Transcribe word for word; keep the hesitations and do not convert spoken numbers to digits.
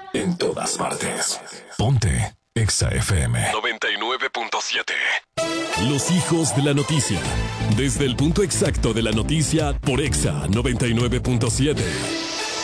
En todas partes. Ponte Exa F M noventa y nueve punto siete. Los hijos de la noticia. Desde el punto exacto de la noticia por Exa noventa y nueve punto siete.